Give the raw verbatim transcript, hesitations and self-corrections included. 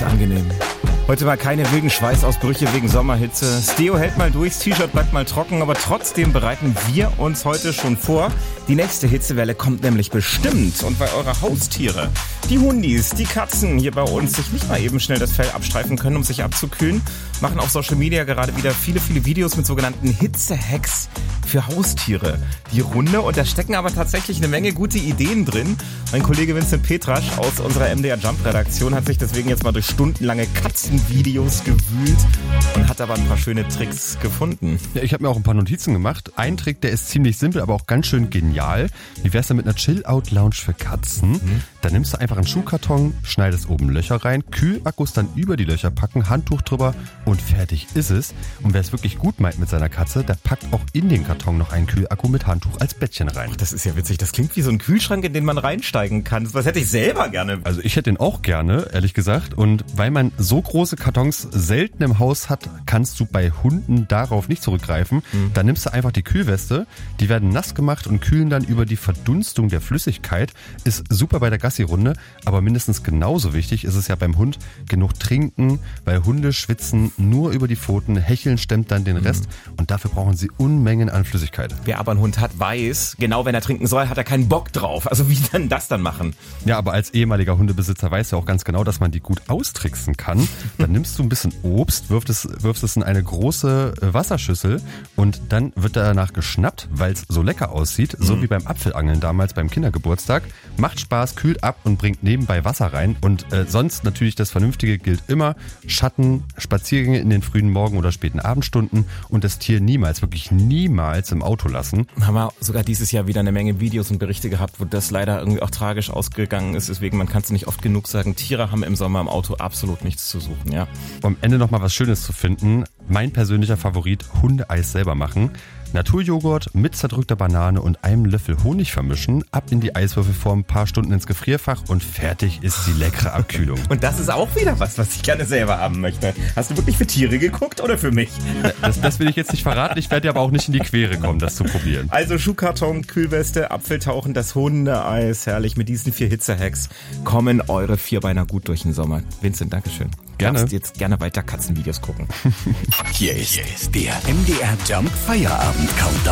ist angenehm. Heute mal keine wilden Schweißausbrüche wegen Sommerhitze. Das Deo hält mal durch, das T-Shirt bleibt mal trocken, aber trotzdem bereiten wir uns heute schon vor. Die nächste Hitzewelle kommt nämlich bestimmt. Und weil eure Haustiere, die Hundis, die Katzen hier bei uns sich nicht mal eben schnell das Fell abstreifen können, um sich abzukühlen, machen auf Social Media gerade wieder viele, viele Videos mit sogenannten Hitze-Hacks für Haustiere die Runde. Und da stecken aber tatsächlich eine Menge gute Ideen drin. Mein Kollege Vincent Petrasch aus unserer M D R Jump-Redaktion hat sich deswegen jetzt mal durch stundenlange Katzenvideos gewühlt und hat aber ein paar schöne Tricks gefunden. Ja, ich habe mir auch ein paar Notizen gemacht. Ein Trick, der ist ziemlich simpel, aber auch ganz schön genial. Wie wär's denn mit einer Chill-Out-Lounge für Katzen? Mhm. Da nimmst du einfach einen Schuhkarton, schneidest oben Löcher rein, Kühlakkus dann über die Löcher packen, Handtuch drüber und fertig ist es. Und wer es wirklich gut meint mit seiner Katze, der packt auch in den Karton noch einen Kühlakku mit Handtuch als Bettchen rein. Ach, das ist ja witzig. Das klingt wie so ein Kühlschrank, in den man reinsteigen kann. Das hätte ich selber gerne. Also ich hätte den auch gerne, ehrlich gesagt. Und weil man so große Kartons selten im Haus hat, kannst du bei Hunden darauf nicht zurückgreifen. Mhm. Dann nimmst du einfach die Kühlweste, die werden nass gemacht und kühlen dann über die Verdunstung der Flüssigkeit. Ist super bei der Gassi-Runde, aber mindestens genauso wichtig ist es ja beim Hund, genug trinken, weil Hunde schwitzen nur über die Pfoten, Hecheln stemmt dann den Rest mhm. und dafür brauchen sie Unmengen an Flüssigkeit. Wer aber einen Hund hat, weiß, genau wenn er trinken soll, hat er keinen Bock drauf. Also wie dann das dann machen? Ja, aber als ehemaliger Hundebesitzer weiß ja auch ganz genau, dass man die gut austricksen kann. Dann nimmst du ein bisschen Obst, wirfst es, wirfst es in eine große Wasserschüssel und dann wird danach geschnappt, weil es so lecker aussieht, mhm. so wie beim Apfelangeln damals beim Kindergeburtstag. Macht Spaß, kühlt ab und bringt nebenbei Wasser rein. Und äh, sonst natürlich das Vernünftige gilt immer. Schatten, Spaziergänge in den frühen Morgen- oder späten Abendstunden und das Tier niemals, wirklich niemals im Auto lassen. Haben wir sogar dieses Jahr wieder eine Menge Videos und Berichte gehabt, wo das leider irgendwie auch tragisch ausgegangen ist. Deswegen, man kann es nicht oft genug sagen, Tiere haben im Sommer im Auto absolut nichts zu suchen, ja. Um am Ende nochmal was Schönes zu finden. Mein persönlicher Favorit, Hundeeis selber machen. Naturjoghurt mit zerdrückter Banane und einem Löffel Honig vermischen, ab in die Eiswürfelform, ein paar Stunden ins Gefrierfach und fertig ist die leckere Abkühlung. Und das ist auch wieder was, was ich gerne selber haben möchte. Hast du wirklich für Tiere geguckt oder für mich? Das, das will ich jetzt nicht verraten, ich werde dir aber auch nicht in die Quere kommen, das zu probieren. Also Schuhkarton, Kühlweste, Apfeltauchen, das Hundeeis, herrlich. Mit diesen vier Hitzehacks kommen eure Vierbeiner gut durch den Sommer. Vincent, Dankeschön. Gerne. Du darfst jetzt gerne weiter Katzenvideos gucken. Hier ist der M D R Jump Feierabend Countdown.